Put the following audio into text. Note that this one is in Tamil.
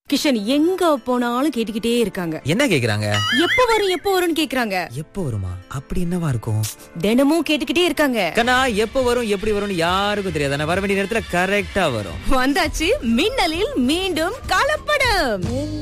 கிஷன் எங்க போனாலும் கேட்டுக்கிட்டே இருக்காங்க. என்ன கேக்குறாங்க? எப்ப வரும் எப்ப வரும்னு கேக்குறாங்க. எப்ப வருமா? அப்படி என்னவா இருக்கும்? தினமும் கேட்டுக்கிட்டே இருக்காங்க. கண்ணா, எப்ப வரும் எப்படி வரும்னு யாருக்கும் தெரியாது. ஆனா வர வேண்டிய நேரத்துல கரெக்டா வரும். வந்தாச்சு மின்னலில் மீண்டும் கலப்படம்.